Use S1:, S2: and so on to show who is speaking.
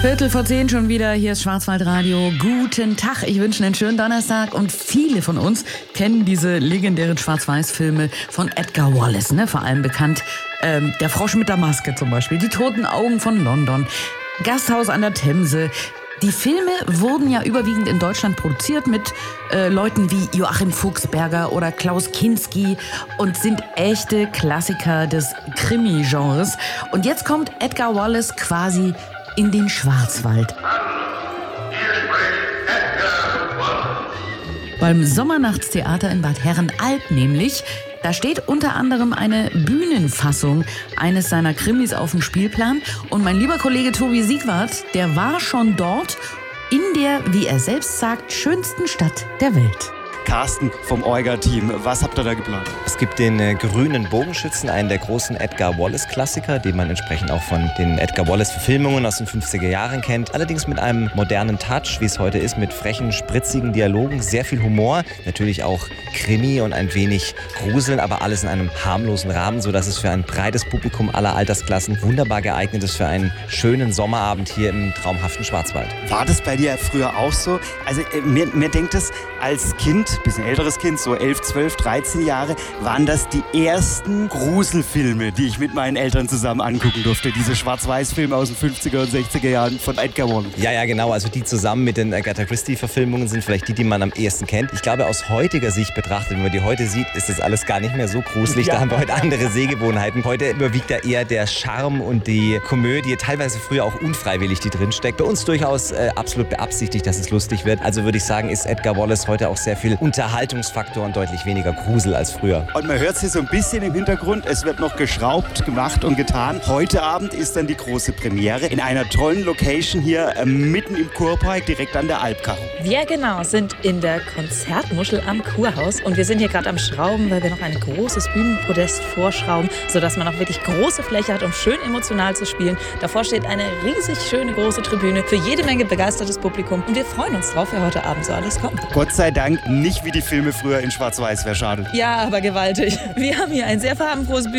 S1: 9:15 schon wieder. Hier ist Schwarzwaldradio. Guten Tag. Ich wünsche einen schönen Donnerstag. Und viele von uns kennen diese legendären Schwarz-Weiß-Filme von Edgar Wallace, ne? Vor allem bekannt. Der Frosch mit der Maske zum Beispiel. Die toten Augen von London. Gasthaus an der Themse. Die Filme wurden ja überwiegend in Deutschland produziert mit Leuten wie Joachim Fuchsberger oder Klaus Kinski und sind echte Klassiker des Krimi-Genres. Und jetzt kommt Edgar Wallace quasi in den Schwarzwald. Beim Sommernachtstheater in Bad Herrenalb nämlich. Da steht unter anderem eine Bühnenfassung eines seiner Krimis auf dem Spielplan. Und mein lieber Kollege Tobi Siegwart, der war schon dort in der, wie er selbst sagt, schönsten Stadt der Welt.
S2: Carsten vom Orga-Team, was habt ihr da geplant?
S3: Es gibt den grünen Bogenschützen, einen der großen Edgar Wallace-Klassiker, den man entsprechend auch von den Edgar Wallace-Verfilmungen aus den 50er Jahren kennt. Allerdings mit einem modernen Touch, wie es heute ist, mit frechen, spritzigen Dialogen, sehr viel Humor, natürlich auch Krimi und ein wenig Gruseln, aber alles in einem harmlosen Rahmen, sodass es für ein breites Publikum aller Altersklassen wunderbar geeignet ist für einen schönen Sommerabend hier im traumhaften Schwarzwald.
S2: War das bei dir früher auch so? Also mir denkt es, als Kind, bisschen älteres Kind, so 11, 12, 13 Jahre, waren das die ersten Gruselfilme, die ich mit meinen Eltern zusammen angucken durfte. Diese Schwarz-Weiß-Filme aus den 50er und 60er Jahren von Edgar Wallace.
S3: Ja, genau. Also die zusammen mit den Agatha Christie-Verfilmungen sind vielleicht die man am ehesten kennt. Ich glaube, aus heutiger Sicht betrachtet, wenn man die heute sieht, ist das alles gar nicht mehr so gruselig. Ja. Da haben wir heute andere Sehgewohnheiten. Heute überwiegt da eher der Charme und die Komödie, teilweise früher auch unfreiwillig, die drinsteckt. Bei uns durchaus absolut beabsichtigt, dass es lustig wird. Also würde ich sagen, ist Edgar Wallace heute auch sehr viel Unterhaltungsfaktor und deutlich weniger Grusel als früher.
S2: Und man hört es hier so ein bisschen im Hintergrund. Es wird noch geschraubt, gemacht und getan. Heute Abend ist dann die große Premiere in einer tollen Location hier mitten im Kurpark, direkt an der Alpkachel.
S4: Wir genau sind in der Konzertmuschel am Kurhaus und wir sind hier gerade am Schrauben, weil wir noch ein großes Bühnenpodest vorschrauben, sodass man auch wirklich große Fläche hat, um schön emotional zu spielen. Davor steht eine riesig schöne große Tribüne für jede Menge begeistertes Publikum und wir freuen uns drauf, wer heute Abend so alles kommt.
S2: Gott sei Dank nicht wie die Filme früher in Schwarz-Weiß, wäre schade.
S4: Ja, aber gewaltig. Wir haben hier ein sehr farbenfrohes